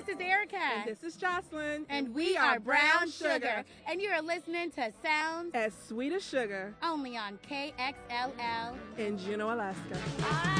This is Erica. And this is Jocelyn. And we are Brown Sugar. And you are listening to Sounds as Sweet as Sugar. Only on KXLL in Juneau, Alaska.